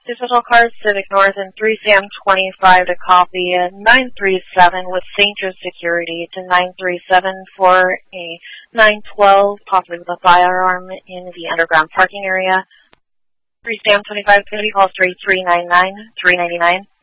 Digital card, Civic North and 3 Sam 25 to copy 937 with St. Joe Security to 937 for a 912, possibly with a firearm in the underground parking area. 3 Sam 25 is going to be call 3399, 399.